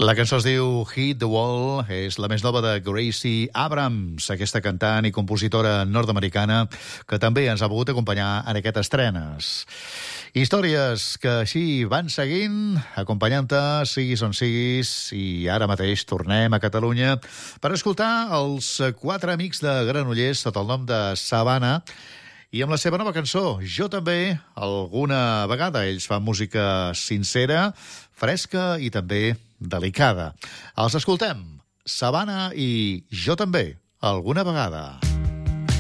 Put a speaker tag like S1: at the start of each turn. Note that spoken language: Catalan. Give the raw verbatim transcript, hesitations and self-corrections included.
S1: La cançó es diu Hit the Wall, és la més nova de Gracie Abrams, aquesta cantant i compositora nord-americana que també ens ha pogut acompanyar en aquestes estrenes. Històries que així van seguint, acompanyant-te, siguis on siguis, i ara mateix tornem a Catalunya per escoltar els quatre amics de Granollers sota el nom de Savannah, i amb la seva nova cançó, Jo també, alguna vegada. Ells fan música sincera, fresca i també delicada. Els escoltem. Savannah i Jo també, alguna vegada.